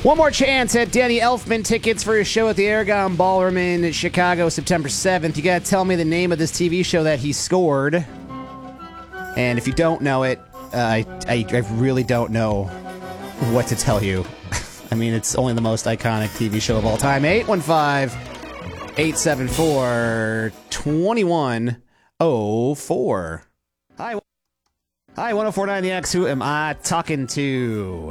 One more chance at Danny Elfman tickets for his show at the Aragon Ballroom in Chicago, September 7th. You gotta tell me the name of this TV show that he scored. And if you don't know it, I really don't know what to tell you. I mean, it's only the most iconic TV show of all time. 815-874-2104. Hi, 1049 The X. Who am I talking to?